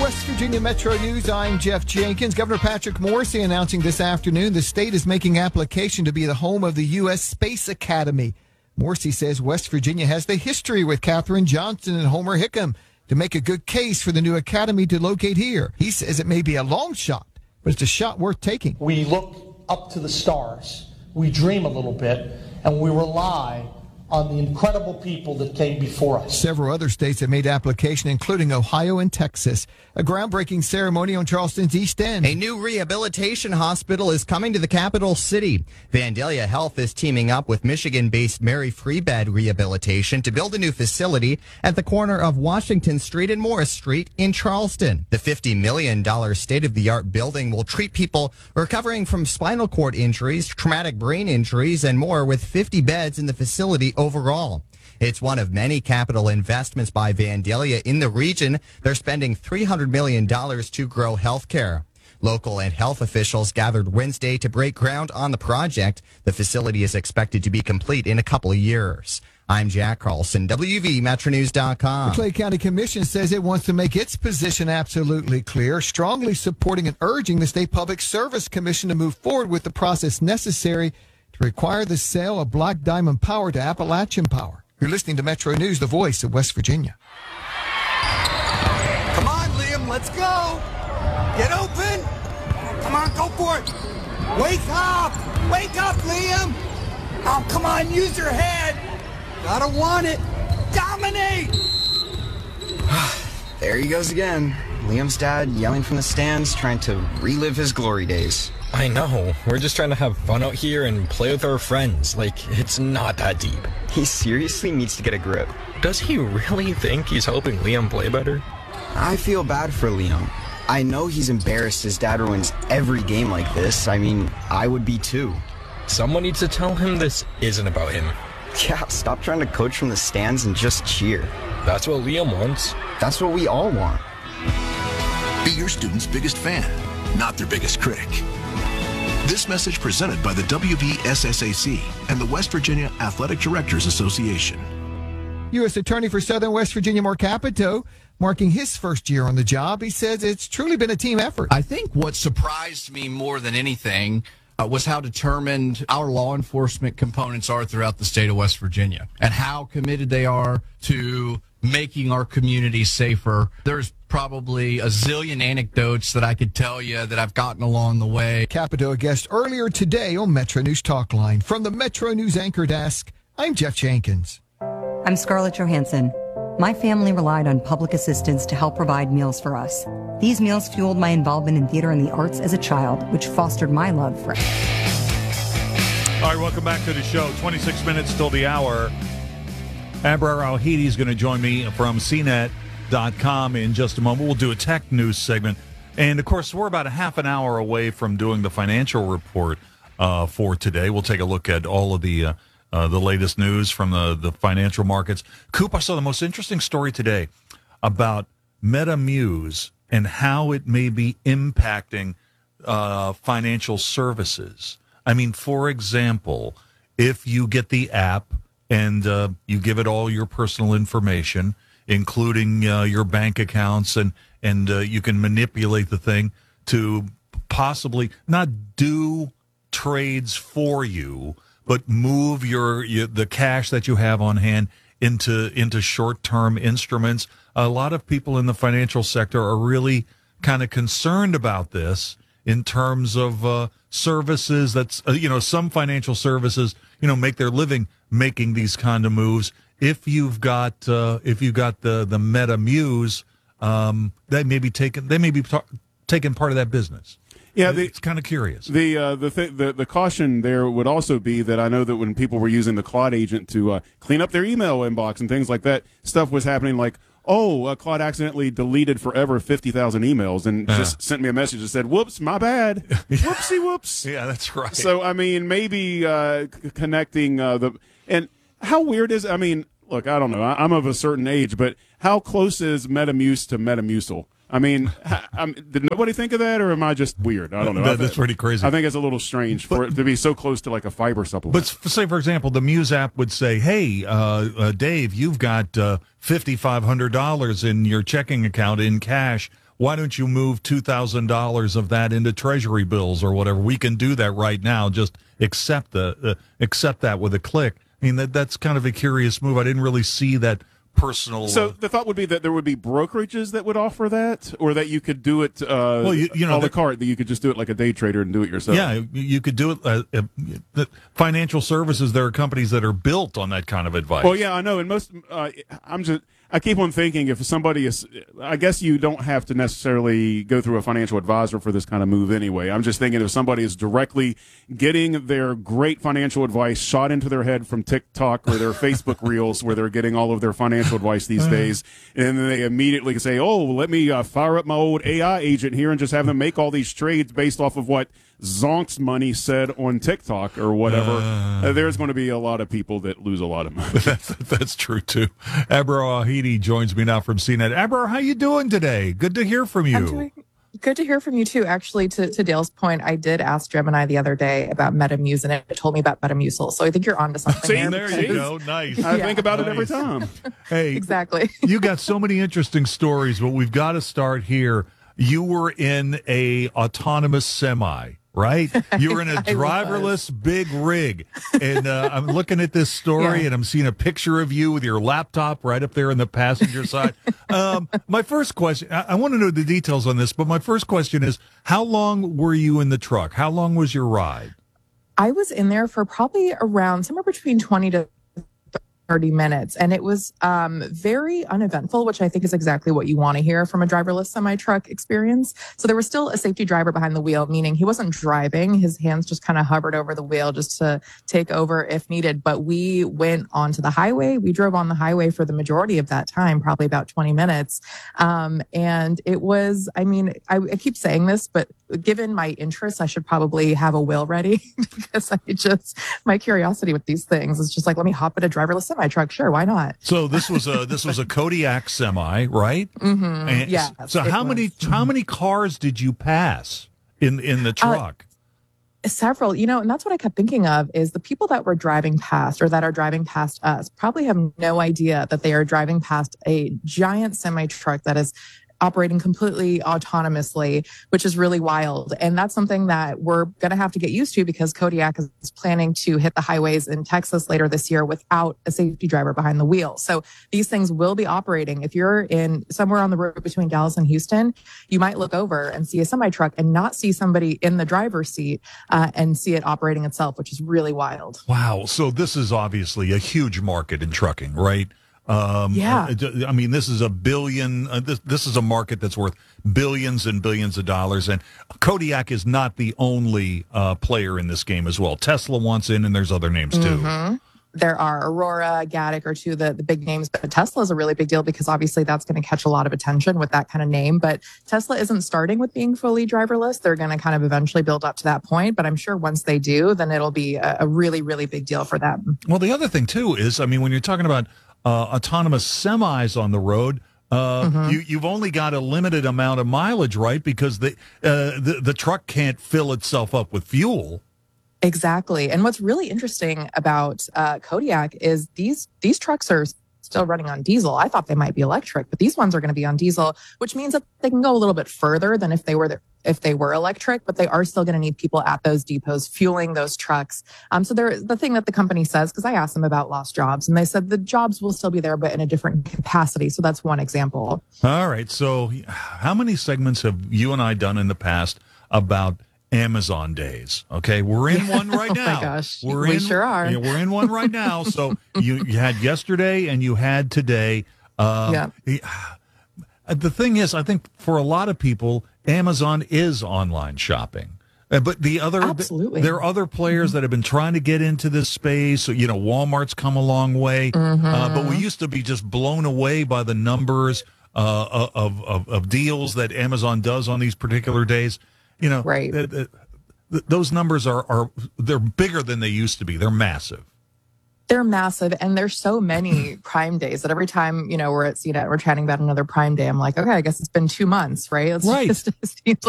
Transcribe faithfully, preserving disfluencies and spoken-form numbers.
West Virginia Metro News, I'm Jeff Jenkins. Governor Patrick Morrisey announcing this afternoon the state is making application to be the home of the U S Space Academy. Morrisey says West Virginia has the history with Katherine Johnson and Homer Hickam to make a good case for the new academy to locate here. He says it may be a long shot, but it's a shot worth taking. We look up to the stars, we dream a little bit, and we rely on the incredible people that came before us. Several other states have made application, including Ohio and Texas. A groundbreaking ceremony on Charleston's East End. A new rehabilitation hospital is coming to the capital city. Vandalia Health is teaming up with Michigan-based Mary Free Bed Rehabilitation to build a new facility at the corner of Washington Street and Morris Street in Charleston. The fifty million dollars state-of-the-art building will treat people recovering from spinal cord injuries, traumatic brain injuries, and more, with fifty beds in the facility overall. It's one of many capital investments by Vandalia in the region. They're spending three hundred million dollars to grow healthcare. Local and health officials gathered Wednesday to break ground on the project. The facility is expected to be complete in a couple of years. I'm Jack Carlson, W V Metro News dot com. The Clay County Commission says it wants to make its position absolutely clear, strongly supporting and urging the State Public Service Commission to move forward with the process necessary to require the sale of Black Diamond Power to Appalachian Power. You're listening to Metro News, the voice of West Virginia. Come on, Liam, let's go. Get open. Come on, go for it. Wake up. Wake up, Liam. Oh, come on, use your head. Gotta want it. Dominate. There he goes again. Liam's dad yelling from the stands, trying to relive his glory days. I know. We're just trying to have fun out here and play with our friends. Like, it's not that deep. He seriously needs to get a grip. Does he really think he's helping Liam play better? I feel bad for Liam. I know he's embarrassed his dad ruins every game like this. I mean, I would be too. Someone needs to tell him this isn't about him. Yeah, stop trying to coach from the stands and just cheer. That's what Liam wants. That's what we all want. Be your student's biggest fan, not their biggest critic. This message presented by the W V S S A C and the West Virginia Athletic Directors Association. U S Attorney for Southern West Virginia, Mark Capito, marking his first year on the job. He says it's truly been a team effort. I think what surprised me more than anything uh, was how determined our law enforcement components are throughout the state of West Virginia and how committed they are to making our communities safer. There's probably a zillion anecdotes that I could tell you that I've gotten along the way. Capito, a guest earlier today on Metro News Talk Line. From the Metro News Anchor Desk, I'm Jeff Jenkins. I'm Scarlett Johansson. My family relied on public assistance to help provide meals for us. These meals fueled my involvement in theater and the arts as a child, which fostered my love for it. All right, welcome back to the show. twenty-six minutes till the hour. Abrar Al-Heidi is going to join me from C net dot com in just a moment. We'll do a tech news segment. And, of course, we're about a half an hour away from doing the financial report uh, for today. We'll take a look at all of the uh, uh, the latest news from the, the financial markets. Coop, I saw the most interesting story today about MetaMuse and how it may be impacting uh, financial services. I mean, for example, if you get the app and uh, you give it all your personal information, including uh, your bank accounts, and and uh, you can manipulate the thing to possibly not do trades for you, but move your, your the cash that you have on hand into into short-term instruments. A lot of people in the financial sector are really kind of concerned about this in terms of uh, services. That's uh, you know some financial services you know make their living making these kind of moves. If you've got uh, if you've got the the MetaMuse, um, they may be taking they may be ta- taking part of that business. Yeah, the, it's kind of curious. The uh, the, th- the the caution there would also be that I know that when people were using the Claude agent to uh, clean up their email inbox and things like that, stuff was happening like, oh, uh, Claude accidentally deleted forever fifty thousand emails and uh. just sent me a message that said, whoops, my bad. Whoopsie whoops. Yeah, that's right. So, I mean, maybe uh, c- connecting uh, the – and how weird is – I mean, look, I don't know. I, I'm of a certain age, but how close is MetaMuse to Metamucil? I mean, I'm, did nobody think of that, or am I just weird? I don't know. That, that's pretty crazy. I think it's a little strange but, for it to be so close to like a fiber supplement. But say, for example, the Muse app would say, hey, uh, uh, Dave, you've got uh, five thousand five hundred dollars in your checking account in cash. why don't you move two thousand dollars of that into treasury bills or whatever? We can do that right now. Just accept the uh, accept that with a click. I mean, that that's kind of a curious move. I didn't really see that personal. So uh, the thought would be that there would be brokerages that would offer that, or that you could do it uh, well, you, you know, a la the carte, that you could just do it like a day trader and do it yourself. Yeah, you could do it. Uh, uh, the financial services, there are companies that are built on that kind of advice. Well, yeah, I know. And most, uh, I'm just, I keep on thinking if somebody is, I guess you don't have to necessarily go through a financial advisor for this kind of move anyway. I'm just thinking if somebody is directly getting their great financial advice shot into their head from TikTok or their Facebook reels where they're getting all of their financial advice these days, and then they immediately can say, oh, let me uh, fire up my old A I agent here and just have them make all these trades based off of what Zonk's money said on TikTok or whatever. Uh, uh, there's going to be a lot of people that lose a lot of money. That's, that's true, too. Abrar Al-Heidi joins me now from C net. Abrar, how you doing today? Good to hear from you. I'm doing good to hear from you, too. Actually, to, to Dale's point, I did ask Gemini the other day about Metamucil, and it told me about Metamucil. So I think you're onto something. See, there, there because, you go. Nice. I yeah. think about nice. it every time. Hey, exactly. You got so many interesting stories, but we've got to start here. You were in a autonomous semi, right? You were in a driverless big rig. And uh, I'm looking at this story, yeah. and I'm seeing a picture of you with your laptop right up there in the passenger side. Um, my first question, I, I want to know the details on this, but my first question is, how long were you in the truck? How long was your ride? I was in there for probably around somewhere between twenty to thirty minutes. And it was um, very uneventful, which I think is exactly what you want to hear from a driverless semi-truck experience. So there was still a safety driver behind the wheel, meaning he wasn't driving. His hands just kind of hovered over the wheel just to take over if needed. But we went onto the highway. We drove on the highway for the majority of that time, probably about twenty minutes. Um, and it was, I mean, I, I keep saying this, but given my interests, I should probably have a will ready because I just, my curiosity with these things is just like, let me hop in a driverless semi truck. Sure, why not? So this was a this was a Kodiak semi, right? Mm-hmm. Yeah. So how was. many how many cars did you pass in in the truck? Uh, several, you know, and that's what I kept thinking of is the people that were driving past or that are driving past us probably have no idea that they are driving past a giant semi truck that is operating completely autonomously, which is really wild. And that's something that we're going to have to get used to because Kodiak is planning to hit the highways in Texas later this year without a safety driver behind the wheel. So these things will be operating. If you're in somewhere on the road between Dallas and Houston, you might look over and see a semi truck and not see somebody in the driver's seat uh, and see it operating itself, which is really wild. Wow. So this is obviously a huge market in trucking, right? Um, yeah. I mean, this is a billion, uh, this, this is a market that's worth billions and billions of dollars. And Kodiak is not the only uh, player in this game as well. Tesla wants in, and there's other names too. Mm-hmm. There are Aurora, Gatik are two of the, the big names, but Tesla is a really big deal because obviously that's going to catch a lot of attention with that kind of name. But Tesla isn't starting with being fully driverless. They're going to kind of eventually build up to that point. But I'm sure once they do, then it'll be a, a really, really big deal for them. Well, the other thing too is, I mean, when you're talking about uh, autonomous semis on the road, Uh, mm-hmm. you, you've only got a limited amount of mileage, right? Because the, uh, the the truck can't fill itself up with fuel. Exactly. And what's really interesting about uh, Kodiak is these these trucks are still running on diesel. I thought they might be electric, but these ones are going to be on diesel, which means that they can go a little bit further than if they were the, if they were electric, but they are still going to need people at those depots fueling those trucks. Um, so they're, the thing that the company says, because I asked them about lost jobs, and they said the jobs will still be there, but in a different capacity. So that's one example. All right. So how many segments have you and I done in the past about Amazon days? Okay, we're in one right now. Oh my gosh, we're we in, sure are. Yeah, we're in one right now. So you, you had yesterday and you had today. Um, yeah. The thing is, I think for a lot of people, Amazon is online shopping. Uh, but the other, Absolutely. there are other players mm-hmm. that have been trying to get into this space. So, you know, Walmart's come a long way, mm-hmm. uh, but we used to be just blown away by the numbers uh, of, of of deals that Amazon does on these particular days. You know, right. th- th- th- those numbers are, are they're bigger than they used to be. They're massive. They're massive. And there's so many Prime days that every time, you know, we're at C net, we're chatting about another Prime day. I'm like, okay, I guess it's been two months, right? It's right. Just, it seems